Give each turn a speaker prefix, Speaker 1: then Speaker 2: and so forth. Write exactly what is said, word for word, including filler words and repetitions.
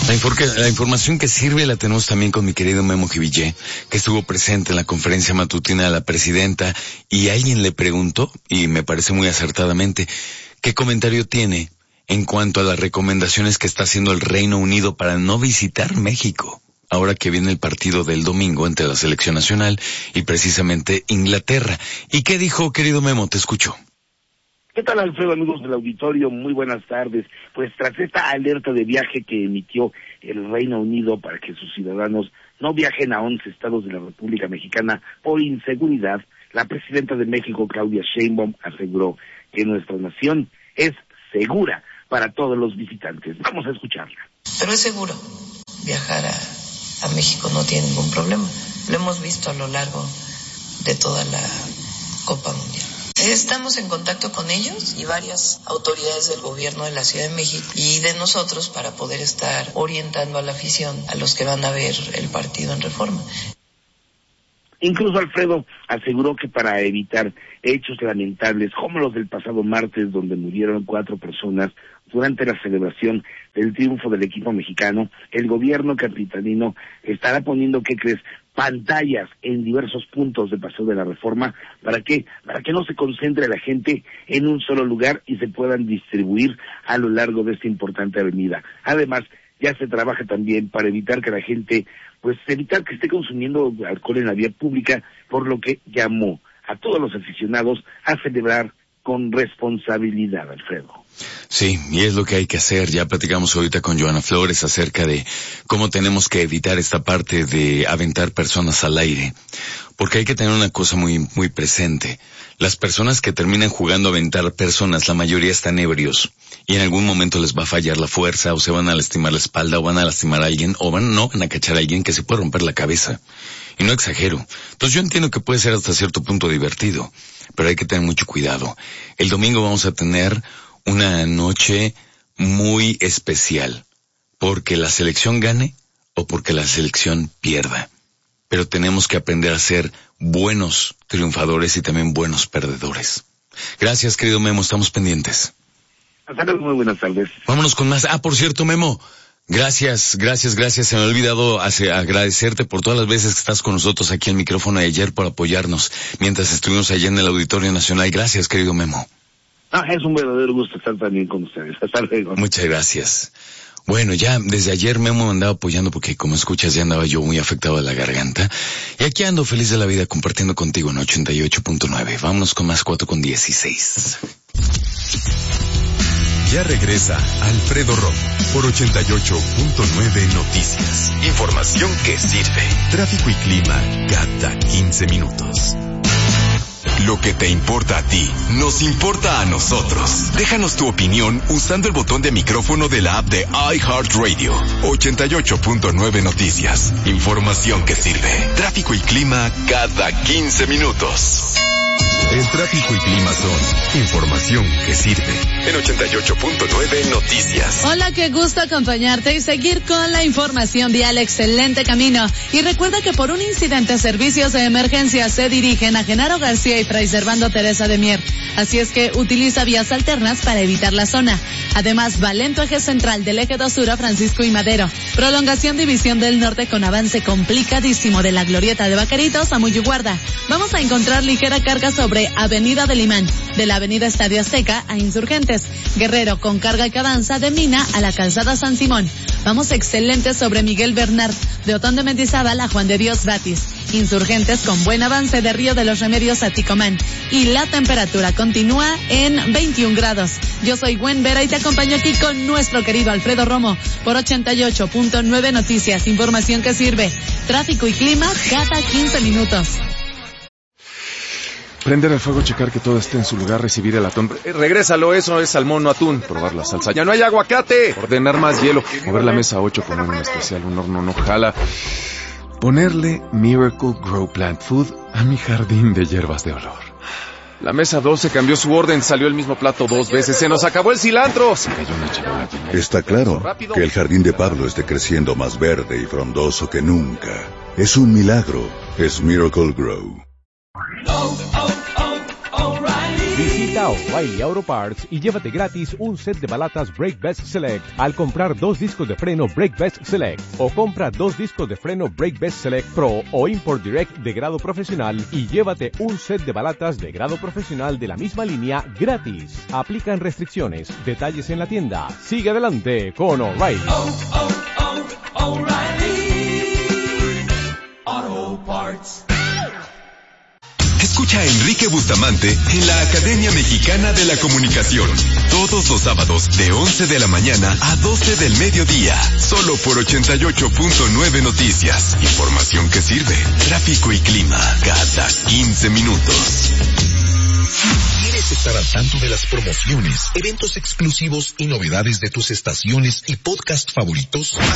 Speaker 1: La, infor- la información que sirve la tenemos también con mi querido Memo Jivillé, que estuvo presente en la conferencia matutina de la presidenta, y alguien le preguntó, y me parece muy acertadamente, ¿qué comentario tiene en cuanto a las recomendaciones que está haciendo el Reino Unido para no visitar México, ahora que viene el partido del domingo entre la selección nacional y precisamente Inglaterra? ¿Y qué dijo, querido Memo? Te escucho.
Speaker 2: ¿Qué tal, Alfredo, amigos del auditorio? Muy buenas tardes. Pues tras esta alerta de viaje que emitió el Reino Unido para que sus ciudadanos no viajen a once estados de la República Mexicana por inseguridad, la presidenta de México, Claudia Sheinbaum, aseguró que nuestra nación es segura para todos los visitantes. Vamos a escucharla.
Speaker 3: Pero es seguro viajar a, a México, no tiene ningún problema. Lo hemos visto a lo largo de toda la Copa Mundial. Estamos en contacto con ellos y varias autoridades del gobierno de la Ciudad de México y de nosotros para poder estar orientando a la afición, a los que van a ver el partido en Reforma.
Speaker 2: Incluso Alfredo aseguró que para evitar hechos lamentables como los del pasado martes, donde murieron cuatro personas durante la celebración del triunfo del equipo mexicano, el gobierno capitalino estará poniendo, ¿qué crees?, pantallas en diversos puntos de Paseo de la Reforma. ¿Para qué? Para que no se concentre la gente en un solo lugar y se puedan distribuir a lo largo de esta importante avenida. Además, ya se trabaja también para evitar que la gente, pues evitar que esté consumiendo alcohol en la vía pública, por lo que llamó a todos los aficionados a celebrar con responsabilidad, Alfredo.
Speaker 1: Sí, y es lo que hay que hacer. Ya platicamos ahorita con Joana Flores acerca de cómo tenemos que evitar esta parte de aventar personas al aire, porque hay que tener una cosa muy muy presente. Las personas que terminan jugando a aventar personas, la mayoría están ebrios, y en algún momento les va a fallar la fuerza, o se van a lastimar la espalda, o van a lastimar a alguien, o van, no van a cachar a alguien que se puede romper la cabeza. Y no exagero. Entonces yo entiendo que puede ser hasta cierto punto divertido, pero hay que tener mucho cuidado. El domingo vamos a tener una noche muy especial, porque la selección gane o porque la selección pierda. Pero tenemos que aprender a ser buenos triunfadores y también buenos perdedores. Gracias, querido Memo, estamos pendientes.
Speaker 2: Hasta luego, muy buenas tardes.
Speaker 1: Vámonos con más. Ah, por cierto, Memo, gracias, gracias, gracias. Se me ha olvidado hace, agradecerte por todas las veces que estás con nosotros aquí al micrófono de ayer, por apoyarnos mientras estuvimos allá en el Auditorio Nacional. Gracias, querido Memo.
Speaker 2: Ah, es un verdadero gusto estar también con ustedes. Hasta luego.
Speaker 1: Muchas gracias. Bueno, ya desde ayer Memo me andaba apoyando porque, como escuchas, ya andaba yo muy afectado de la garganta. Y aquí ando feliz de la vida compartiendo contigo en ochenta y ocho punto nueve. Vámonos con más cuatro con dieciséis.
Speaker 4: Ya regresa Alfredo Romo por ochenta y ocho punto nueve Noticias. Información que sirve. Tráfico y clima cada quince minutos. Lo que te importa a ti, nos importa a nosotros. Déjanos tu opinión usando el botón de micrófono de la app de iHeartRadio. ochenta y ocho punto nueve Noticias. Información que sirve. Tráfico y clima cada quince minutos. El tráfico y clima son información que sirve. En ochenta y ocho punto nueve Noticias.
Speaker 5: Hola, qué gusto acompañarte y seguir con la información vial. Excelente camino. Y recuerda que por un incidente, servicios de emergencia se dirigen a Genaro García y Fray Servando Teresa de Mier. Así es que utiliza vías alternas para evitar la zona. Además, Valento eje central del eje dos sur a Francisco y Madero. Prolongación División del Norte con avance complicadísimo de la Glorieta de Vaqueritos a Muyuguarda. Vamos a encontrar ligera carga sobre Avenida del Imán, de la Avenida Estadio Azteca a Insurgentes. Guerrero con carga que avanza de Mina a la Calzada San Simón. Vamos excelente sobre Miguel Bernard, de Otón de Mendizábal a Juan de Dios Batis. Insurgentes con buen avance de Río de los Remedios a Ticomán. Y la temperatura continúa en veintiún grados. Yo soy Gwen Vera y te acompaño aquí con nuestro querido Alfredo Romo por ochenta y ocho punto nueve Noticias. Información que sirve. Tráfico y clima cada quince minutos.
Speaker 6: Prender el fuego, checar que todo esté en su lugar, recibir el atún. Eh, regrésalo, eso es salmón, no atún. Probar la salsa. ¡Ya no hay aguacate! Ordenar más hielo. Mover la mesa ocho, poner un especial, un horno no jala. Ponerle Miracle Grow Plant Food a mi jardín de hierbas de olor. La mesa doce cambió su orden, salió el mismo plato dos veces. ¡Se nos acabó el cilantro! Se cayó una charola llena.
Speaker 7: Está claro que el jardín de Pablo esté creciendo más verde y frondoso que nunca. Es un milagro. Es Miracle Grow.
Speaker 8: Oh, oh, oh, O'Reilly. Visita Visita O'Reilly Auto Parts y llévate gratis un set de balatas Brake Best Select al comprar dos discos de freno Brake Best Select, o compra dos discos de freno Brake Best Select Pro o Import Direct de grado profesional y llévate un set de balatas de grado profesional de la misma línea gratis. Aplican restricciones. Detalles en la tienda. Sigue adelante con O'Reilly.
Speaker 9: Oh, oh, oh, O'Reilly Auto Parts.
Speaker 4: Escucha a Enrique Bustamante en la Academia Mexicana de la Comunicación. Todos los sábados de once de la mañana a doce del mediodía. Solo por ochenta y ocho punto nueve Noticias. Información que sirve. Tráfico y clima cada quince minutos.
Speaker 10: ¿Quieres estar al tanto de las promociones, eventos exclusivos y novedades de tus estaciones y podcast favoritos?